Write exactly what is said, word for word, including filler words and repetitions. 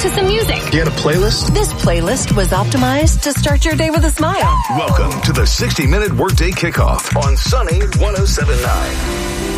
to some music. You got a playlist? This playlist was optimized to start your day with a smile. Welcome to the sixty minute Workday Kickoff on Sunny one oh seven point nine.